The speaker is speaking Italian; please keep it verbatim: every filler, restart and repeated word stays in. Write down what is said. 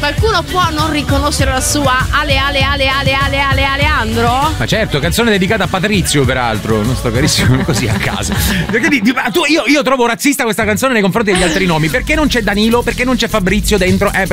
qualcuno può non riconoscere la sua Ale Ale Ale Ale Ale Ale Aleandro? Ma certo, canzone dedicata a Patrizio, peraltro, nostro carissimo, così a caso. Perché di, di, tu, io, io trovo razzista questa canzone nei confronti degli altri nomi. Perché non c'è Danilo? Perché non c'è Fabrizio dentro? Eh,